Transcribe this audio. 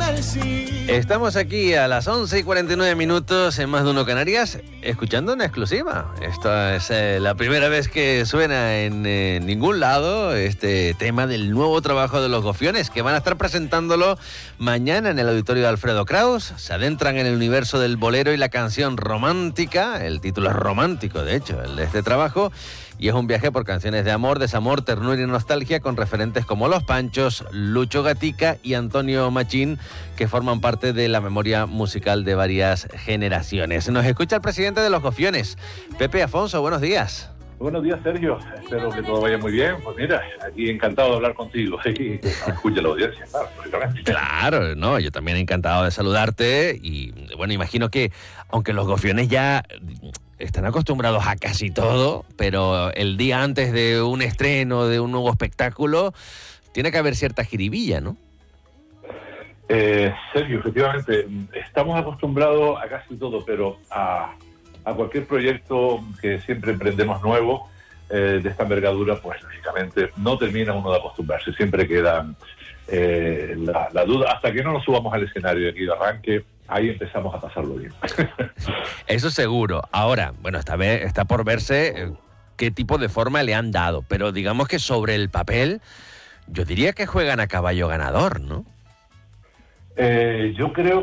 Estamos aquí a las 11:49 en Más de Uno Canarias, escuchando una exclusiva. Esta es la primera vez que suena en ningún lado este tema del nuevo trabajo de Los Gofiones, que van a estar presentándolo mañana en el auditorio de Alfredo Kraus. Se adentran en el universo del bolero y la canción romántica. El título es romántico, de hecho, el de este trabajo. Y es un viaje por canciones de amor, desamor, ternura y nostalgia con referentes como Los Panchos, Lucho Gatica y Antonio Machín, que forman parte de la memoria musical de varias generaciones. Nos escucha el presidente de Los Gofiones, Pepe Afonso. Buenos días. Buenos días, Sergio. Espero que todo vaya muy bien. Pues mira, aquí encantado de hablar contigo y que escuche la audiencia, claro, lógicamente. Claro, no, yo también encantado de saludarte y, bueno, imagino que, aunque Los Gofiones ya están acostumbrados a casi todo, pero el día antes de un estreno, de un nuevo espectáculo, tiene que haber cierta jiribilla, ¿no? Sergio, efectivamente, estamos acostumbrados a casi todo, pero a cualquier proyecto que siempre emprendemos nuevo, de esta envergadura, pues lógicamente no termina uno de acostumbrarse, siempre queda la duda, hasta que no nos subamos al escenario de aquí de arranque, ahí empezamos a pasarlo bien. Eso seguro. Ahora, bueno, está por verse qué tipo de forma le han dado, pero digamos que sobre el papel, yo diría que juegan a caballo ganador, ¿no? Yo creo